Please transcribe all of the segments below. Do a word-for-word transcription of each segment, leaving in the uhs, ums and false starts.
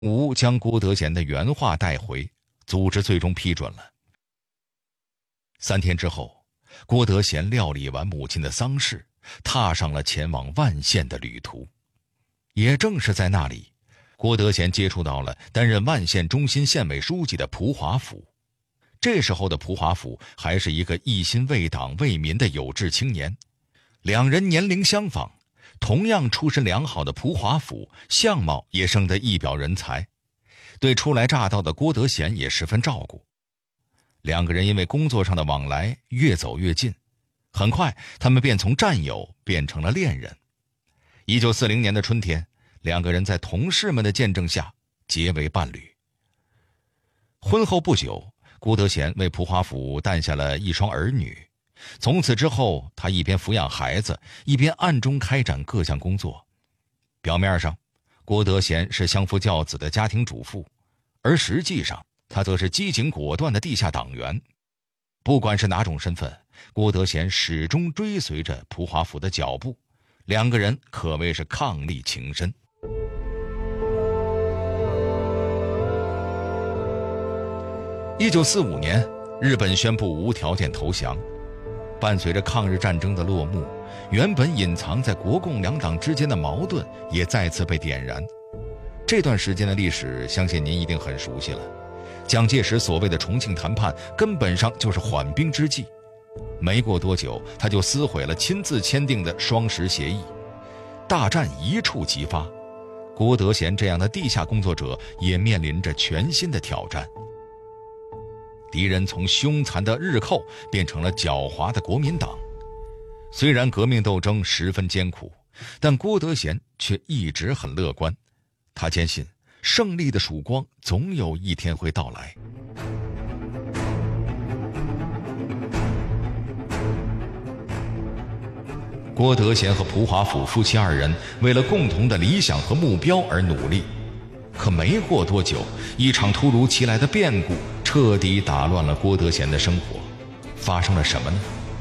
吴将郭德贤的原话带回，组织最终批准了。三天之后，郭德贤料理完母亲的丧事，踏上了前往万县的旅途。也正是在那里，郭德贤接触到了担任万县中心县委书记的蒲华甫。这时候的蒲华甫还是一个一心为党为民的有志青年。两人年龄相仿，同样出身良好的蒲华甫相貌也生得一表人才，对初来乍到的郭德贤也十分照顾。两个人因为工作上的往来越走越近，很快他们便从战友变成了恋人。一九四零年的春天，两个人在同事们的见证下结为伴侣。婚后不久，郭德贤为蒲华甫诞下了一双儿女。从此之后，他一边抚养孩子，一边暗中开展各项工作。表面上，郭德贤是相夫教子的家庭主妇，而实际上他则是机警果断的地下党员。不管是哪种身份，郭德贤始终追随着蒲华甫的脚步，两个人可谓是伉俪情深。一九四五年，日本宣布无条件投降。伴随着抗日战争的落幕，原本隐藏在国共两党之间的矛盾也再次被点燃。这段时间的历史，相信您一定很熟悉了。蒋介石所谓的重庆谈判，根本上就是缓兵之计。没过多久，他就撕毁了亲自签订的双十协议，大战一触即发。郭德贤这样的地下工作者也面临着全新的挑战。敌人从凶残的日寇变成了狡猾的国民党。虽然革命斗争十分艰苦，但郭德贤却一直很乐观。他坚信胜利的曙光总有一天会到来。郭德贤和蒲华甫夫妻二人为了共同的理想和目标而努力，可没过多久，一场突如其来的变故彻底打乱了郭德贤的生活。发生了什么呢？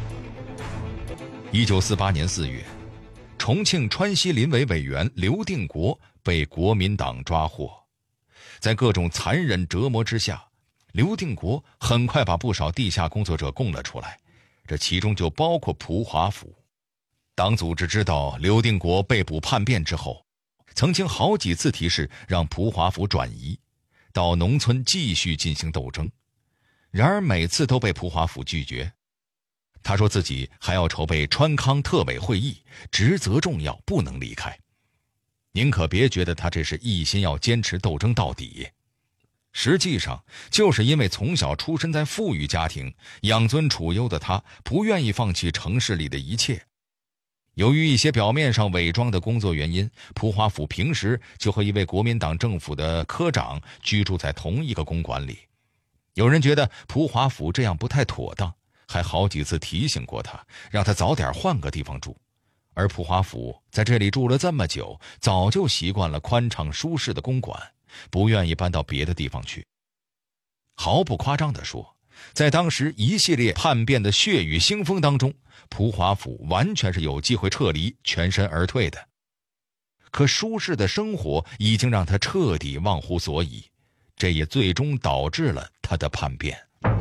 一九四八年四月，重庆川西林委委员刘定国被国民党抓获。在各种残忍折磨之下，刘定国很快把不少地下工作者供了出来，这其中就包括蒲华甫。党组织知道刘定国被捕叛变之后，曾经好几次提示让蒲华甫转移到农村继续进行斗争，然而每次都被蒲华甫拒绝。他说自己还要筹备川康特委会议，职责重要，不能离开。您可别觉得他这是一心要坚持斗争到底，实际上就是因为从小出身在富裕家庭，养尊处优的他不愿意放弃城市里的一切。由于一些表面上伪装的工作原因，蒲华甫平时就和一位国民党政府的科长居住在同一个公馆里。有人觉得蒲华甫这样不太妥当，还好几次提醒过他，让他早点换个地方住。而蒲华甫在这里住了这么久，早就习惯了宽敞舒适的公馆，不愿意搬到别的地方去。毫不夸张地说，在当时一系列叛变的血雨腥风当中，蒲华甫完全是有机会撤离，全身而退的。可舒适的生活已经让他彻底忘乎所以，这也最终导致了他的叛变。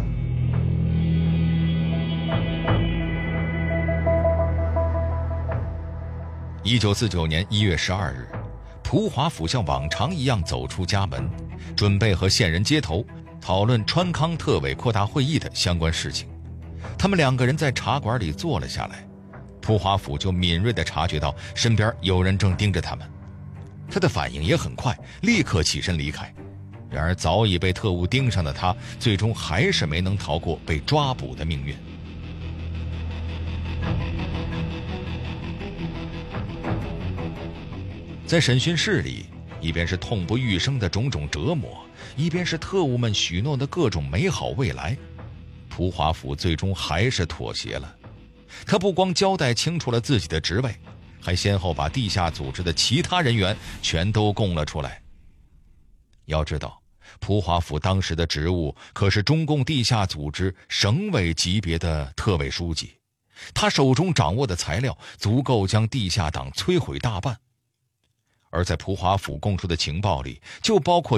一九四九年一月十二日，蒲华甫像往常一样走出家门，准备和县人接头，讨论川康特委扩大会议的相关事情。他们两个人在茶馆里坐了下来，蒲华甫就敏锐地察觉到身边有人正盯着他们，他的反应也很快，立刻起身离开。然而早已被特务盯上的他，最终还是没能逃过被抓捕的命运。在审讯室里，一边是痛不欲生的种种折磨，一边是特务们许诺的各种美好未来。蒲华甫最终还是妥协了，他不光交代清楚了自己的职位，还先后把地下组织的其他人员全都供了出来。要知道，蒲华甫当时的职务可是中共地下组织省委级别的特委书记，他手中掌握的材料足够将地下党摧毁大半。 而在蒲华府供出的情报里，就包括